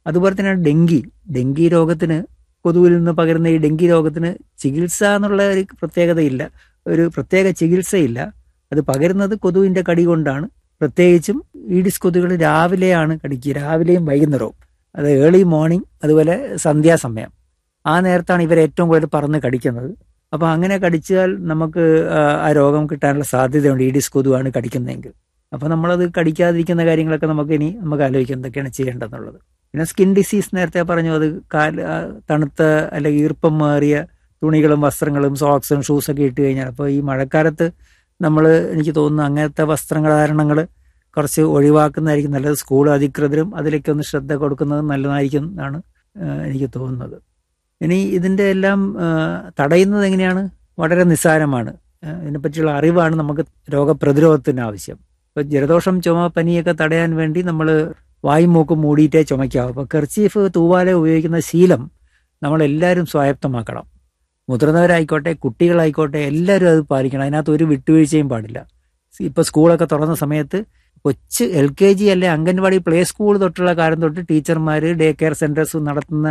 അതുപോലെ തന്നെയാണ് ഡെങ്കി രോഗത്തിന്, കൊതുവിൽ നിന്ന് പകരുന്ന ഈ ഡെങ്കി രോഗത്തിന് ചികിത്സ എന്നുള്ള ഒരു പ്രത്യേകതയില്ല, ഒരു പ്രത്യേക ചികിത്സയില്ല. അത് പകരുന്നത് കൊതുവിന്റെ കടി കൊണ്ടാണ്. പ്രത്യേകിച്ചും ഈഡിസ് കൊതുകുകൾ രാവിലെയാണ് കടിക്കുക, രാവിലെയും വൈകുന്നേരവും. അത് ഏർലി മോർണിംഗ്, അതുപോലെ സന്ധ്യാസമയം. ആ നേരത്താണ് ഇവർ ഏറ്റവും കൂടുതൽ പറന്ന് കടിക്കുന്നത്. അപ്പോൾ അങ്ങനെ കടിച്ചാൽ നമുക്ക് ആ രോഗം കിട്ടാനുള്ള സാധ്യതയുണ്ട്, ഈഡിസ് കൊതുവാണ് കടിക്കുന്നതെങ്കിൽ. അപ്പോൾ നമ്മളത് കടിക്കാതിരിക്കുന്ന കാര്യങ്ങളൊക്കെ നമുക്ക് ആലോചിക്കാം എന്തൊക്കെയാണ് ചെയ്യേണ്ടതെന്നുള്ളത്. പിന്നെ സ്കിൻ ഡിസീസ് നേരത്തെ പറഞ്ഞു, അത് തണുത്ത അല്ലെങ്കിൽ ഈർപ്പം മാറിയ തുണികളും വസ്ത്രങ്ങളും സോക്സും ഷൂസൊക്കെ ഇട്ട് കഴിഞ്ഞാൽ, അപ്പോൾ ഈ മഴക്കാലത്ത് എനിക്ക് തോന്നുന്നു അങ്ങനത്തെ വസ്ത്രധാരണങ്ങൾ കുറച്ച് ഒഴിവാക്കുന്നതായിരിക്കും നല്ലത്. സ്കൂൾ അധികൃതരും അതിലേക്ക് ഒന്ന് ശ്രദ്ധ കൊടുക്കുന്നത് നല്ലതായിരിക്കും എന്നാണ് എനിക്ക് തോന്നുന്നത്. ഇനി ഇതിൻ്റെ എല്ലാം തടയുന്നത് എങ്ങനെയാണ്? വളരെ നിസ്സാരമാണ്. ഇതിനെപ്പറ്റിയുള്ള അറിവാണ് നമുക്ക് രോഗപ്രതിരോധത്തിന് ആവശ്യം. ഇപ്പോൾ ജലദോഷം, ചുമ, പനിയൊക്കെ തടയാൻ വേണ്ടി നമ്മൾ വായും മൂക്കും മൂടിയിട്ടേ ചുമയ്ക്കാവും. അപ്പോൾ കർച്ചീഫ്, തൂവാല ഉപയോഗിക്കുന്ന ശീലം നമ്മളെല്ലാവരും സ്വായത്തമാക്കണം. മുതിർന്നവരായിക്കോട്ടെ കുട്ടികളായിക്കോട്ടെ എല്ലാവരും അത് പാലിക്കണം. അതിനകത്ത് ഒരു വിട്ടുവീഴ്ചയും പാടില്ല. ഇപ്പോൾ സ്കൂളൊക്കെ തുറന്ന സമയത്ത് കൊച്ച് LKG അല്ലെ അംഗൻവാടി, പ്ലേ സ്കൂൾ തൊട്ടുള്ള കാലം തൊട്ട് ടീച്ചർമാർ, ഡേ കെയർ സെൻറ്റേഴ്സും നടത്തുന്ന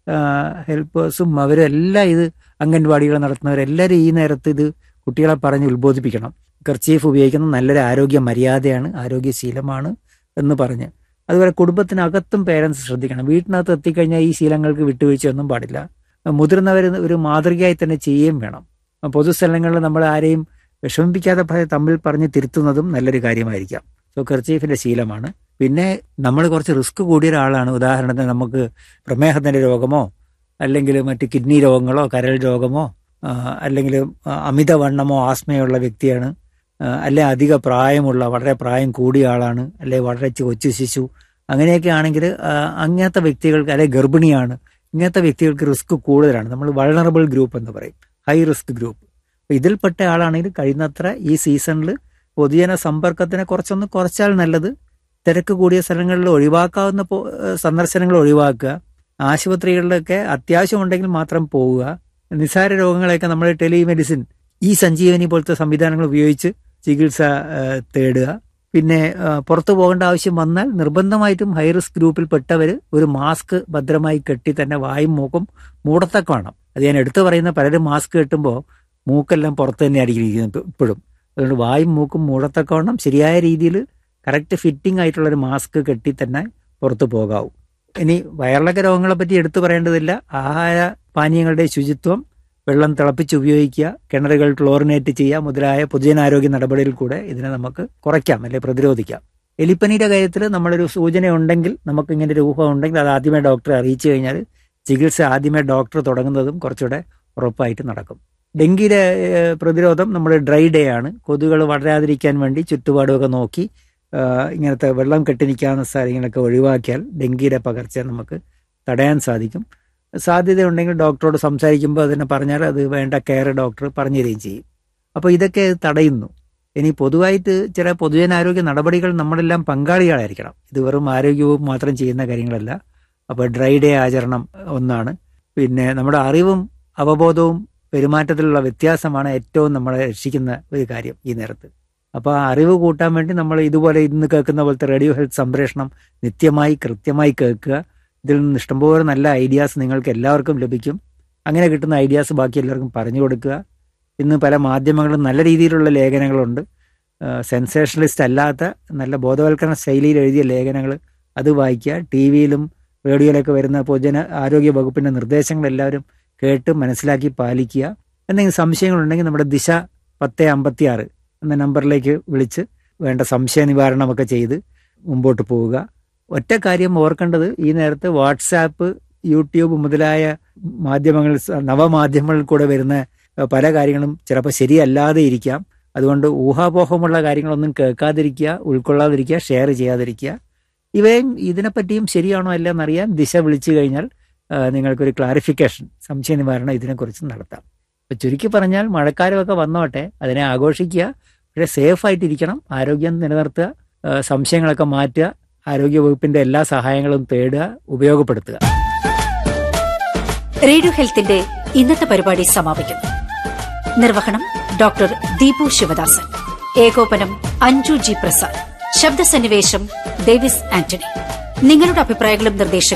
ഹെൽപ്പേഴ്സും അവരെല്ലാം ഇത് അംഗൻവാടികൾ നടത്തുന്നവരെല്ലാവരും ഈ നേരത്ത് ഇത് കുട്ടികളെ പറഞ്ഞ് ഉത്ബോധിപ്പിക്കണം. കർച്ചീഫ് ഉപയോഗിക്കുന്നത് നല്ലൊരു ആരോഗ്യ മര്യാദയാണ്, ആരോഗ്യശീലമാണ് എന്ന് പറഞ്ഞ്. അതുപോലെ കുടുംബത്തിനകത്തും പേരൻസ് ശ്രദ്ധിക്കണം. വീട്ടിനകത്ത് എത്തിക്കഴിഞ്ഞാൽ ഈ ശീലങ്ങൾക്ക് വിട്ടുവീഴ്ചയൊന്നും പാടില്ല. മുതിർന്നവർ ഒരു മാതൃകയായി തന്നെ ചെയ്യുകയും വേണം. പൊതുസ്ഥലങ്ങളിൽ നമ്മൾ ആരെയും വിഷമിപ്പിക്കാതെ തമ്മിൽ പറഞ്ഞ് തിരുത്തുന്നതും നല്ലൊരു കാര്യമായിരിക്കാം. സോ കർച്ചീഫിന്റെ ശീലമാണ്. പിന്നെ നമ്മൾ കുറച്ച് റിസ്ക് കൂടിയ ഒരാളാണ്. ഉദാഹരണത്തിന് നമുക്ക് പ്രമേഹത്തിന്റെ രോഗമോ അല്ലെങ്കിൽ മറ്റ് കിഡ്നി രോഗങ്ങളോ കരൾ രോഗമോ അല്ലെങ്കിൽ അമിതവണ്ണമോ ആസ്മയുള്ള വ്യക്തിയാണ്, അല്ലെ അധിക പ്രായമുള്ള, വളരെ പ്രായം കൂടിയ ആളാണ്, അല്ലെ വളരെ കൊച്ചു ശിശു, അങ്ങനെയൊക്കെ ആണെങ്കിൽ അങ്ങനത്തെ വ്യക്തികൾക്ക്, അല്ലെ ഗർഭിണിയാണ്, ഇങ്ങനത്തെ വ്യക്തികൾക്ക് റിസ്ക് കൂടുതലാണ്. നമ്മൾ വൾണറബിൾ ഗ്രൂപ്പ് എന്ന് പറയും, ഹൈ റിസ്ക് ഗ്രൂപ്പ്. ഇതിൽപ്പെട്ട ആളാണെങ്കിൽ കഴിയുന്നത്ര ഈ സീസണിൽ പൊതുജന സമ്പർക്കത്തിനെ കുറച്ചൊന്ന് കുറച്ചാൽ നല്ലത്. തിരക്ക് കൂടിയ സ്ഥലങ്ങളിൽ ഒഴിവാക്കാവുന്ന സന്ദർശനങ്ങൾ ഒഴിവാക്കുക. ആശുപത്രികളിലൊക്കെ അത്യാവശ്യമുണ്ടെങ്കിൽ മാത്രം പോവുക. നിസ്സാര രോഗങ്ങളെയൊക്കെ നമ്മൾ ടെലിമെഡിസിൻ, ഈ സഞ്ജീവനി പോലത്തെ സംവിധാനങ്ങൾ ഉപയോഗിച്ച് ചികിത്സ തേടുക. പിന്നെ പുറത്തു പോകേണ്ട ആവശ്യം വന്നാൽ നിർബന്ധമായിട്ടും ഹൈ റിസ്ക് ഗ്രൂപ്പിൽപ്പെട്ടവർ ഒരു മാസ്ക് ഭദ്രമായി കെട്ടി തന്നെ വായും മൂക്കും മൂടത്തക്ക വേണം. അത് ഞാൻ എടുത്തു പറയുന്ന, പലരും മാസ്ക് കെട്ടുമ്പോൾ മൂക്കെല്ലാം പുറത്ത് തന്നെയായിരിക്കും ഇരിക്കുന്നത് ഇപ്പോഴും. അതുകൊണ്ട് വായും മൂക്കും മൂടത്തക്കവണ്ണം ശരിയായ രീതിയിൽ കറക്റ്റ് ഫിറ്റിംഗ് ആയിട്ടുള്ളൊരു മാസ്ക് കെട്ടി തന്നെ പുറത്തു പോകാവൂ. ഇനി വയറിളക്ക രോഗങ്ങളെ പറ്റി എടുത്തു പറയേണ്ടതില്ല. ആഹാര പാനീയങ്ങളുടെ ശുചിത്വം, വെള്ളം തിളപ്പിച്ച് ഉപയോഗിക്കുക, കിണറുകൾ ക്ലോറിനേറ്റ് ചെയ്യുക മുതലായ പൊതുജനാരോഗ്യ നടപടിയിൽ കൂടെ ഇതിനെ നമുക്ക് കുറയ്ക്കാം, അല്ലെ പ്രതിരോധിക്കാം. എലിപ്പനിയുടെ കാര്യത്തിൽ നമ്മളൊരു സൂചന ഉണ്ടെങ്കിൽ, നമുക്ക് ഇങ്ങനെ ഒരു ഊഹം ഉണ്ടെങ്കിൽ അത് ആദ്യമേ ഡോക്ടറെ അറിയിച്ചു കഴിഞ്ഞാൽ ചികിത്സ ആദ്യമേ ഡോക്ടർ തുടങ്ങുന്നതും കുറച്ചുകൂടെ ഉറപ്പായിട്ട് നടക്കും. ഡെങ്കിയുടെ പ്രതിരോധം നമ്മൾ ഡ്രൈ ഡേ ആണ്. കൊതുകുകൾ വളരാതിരിക്കാൻ വേണ്ടി ചുറ്റുപാടുമൊക്കെ നോക്കി ഇങ്ങനത്തെ വെള്ളം കെട്ടി നിൽക്കാവുന്ന സ്ഥലങ്ങളൊക്കെ ഒഴിവാക്കിയാൽ ഡെങ്കിയുടെ പകർച്ച നമുക്ക് തടയാൻ സാധിക്കും. സാധ്യതയുണ്ടെങ്കിൽ ഡോക്ടറോട് സംസാരിക്കുമ്പോൾ അതിനെ പറഞ്ഞാൽ അത് വേണ്ട കെയർ ഡോക്ടർ പറഞ്ഞു തരികയും ചെയ്യും. അപ്പോൾ ഇതൊക്കെ തടയുന്നു. ഇനി പൊതുവായിട്ട് ചില പൊതുജനാരോഗ്യ നടപടികൾ നമ്മളെല്ലാം പങ്കാളികളായിരിക്കണം. ഇത് വെറും ആരോഗ്യവും മാത്രം ചെയ്യുന്ന കാര്യങ്ങളല്ല. അപ്പോൾ ഡ്രൈ ഡേ ആചരണം ഒന്നാണ്. പിന്നെ നമ്മുടെ അറിവും അവബോധവും പെരുമാറ്റത്തിലുള്ള വ്യത്യാസമാണ് ഏറ്റവും നമ്മളെ രക്ഷിക്കുന്ന ഒരു കാര്യം ഈ നേരത്ത്. അപ്പോൾ ആ അറിവ് കൂട്ടാൻ വേണ്ടി നമ്മൾ ഇതുപോലെ ഇന്ന് കേൾക്കുന്ന പോലത്തെ റേഡിയോ ഹെൽത്ത് സംപ്രേഷണം നിത്യമായി കൃത്യമായി കേൾക്കുക. ഇതിൽ നിന്ന് ഇഷ്ടംപോലെ നല്ല ഐഡിയാസ് നിങ്ങൾക്ക് എല്ലാവർക്കും ലഭിക്കും. അങ്ങനെ കിട്ടുന്ന ഐഡിയാസ് ബാക്കി എല്ലാവർക്കും പറഞ്ഞു കൊടുക്കുക. ഇന്ന് പല മാധ്യമങ്ങളും നല്ല രീതിയിലുള്ള ലേഖനങ്ങളുണ്ട്. സെൻസേഷണലിസ്റ്റ് അല്ലാത്ത നല്ല ബോധവൽക്കരണ ശൈലിയിൽ എഴുതിയ ലേഖനങ്ങൾ, അത് വായിക്കുക. TV-യിലും റേഡിയോയിലൊക്കെ വരുന്ന പൊതുജന ആരോഗ്യ വകുപ്പിൻ്റെ നിർദ്ദേശങ്ങൾ എല്ലാവരും കേട്ട് മനസ്സിലാക്കി പാലിക്കുക. എന്തെങ്കിലും സംശയങ്ങളുണ്ടെങ്കിൽ നമ്മുടെ ദിശ 1056 എന്ന നമ്പറിലേക്ക് വിളിച്ച് വേണ്ട സംശയ നിവാരണമൊക്കെ ചെയ്ത് മുമ്പോട്ട് പോവുക. ഒറ്റ കാര്യം ഓർക്കേണ്ടത്, ഈ നേരത്ത് വാട്സാപ്പ്, യൂട്യൂബ് മുതലായ മാധ്യമങ്ങൾ, നവമാധ്യമങ്ങളിൽ കൂടെ വരുന്ന പല കാര്യങ്ങളും ചിലപ്പോൾ ശരിയല്ലാതെ ഇരിക്കാം. അതുകൊണ്ട് ഊഹാപോഹമുള്ള കാര്യങ്ങളൊന്നും കേൾക്കാതിരിക്കുക, ഉൾക്കൊള്ളാതിരിക്കുക, ഷെയർ ചെയ്യാതിരിക്കുക. ഇവയും ഇതിനെപ്പറ്റിയും ശരിയാണോ അല്ല എന്നറിയാൻ ദിശ വിളിച്ചു കഴിഞ്ഞാൽ നിങ്ങൾക്കൊരു ക്ലാരിഫിക്കേഷൻ, സംശയ നിവാരണം ഇതിനെക്കുറിച്ച് നടത്താം. അപ്പോൾ ചുരുക്കി പറഞ്ഞാൽ മഴക്കാലമൊക്കെ വന്നോട്ടെ, അതിനെ ആഘോഷിക്കുക, പക്ഷേ സേഫായിട്ടിരിക്കണം, ആരോഗ്യം നിലനിർത്തുക, സംശയങ്ങളൊക്കെ മാറ്റുക, ആരോഗ്യ വകുപ്പിന്റെ എല്ലാ സഹായങ്ങളും തേടുക, ഉപയോഗപ്പെടുത്തുക. റേഡിയോ ഹെൽത്തിന്റെ ഇന്നത്തെ പരിപാടി സമാപിക്കുന്നു. നിർവഹണം ഡോക്ടർ ദീപു ശിവദാസൻ, ഏകോപനം അഞ്ജു ജി പ്രസാദ്, ശബ്ദസന്നിവേശം ഡേവിസ് ആന്റണി. നിങ്ങളുടെ അഭിപ്രായങ്ങളും നിർദ്ദേശങ്ങളും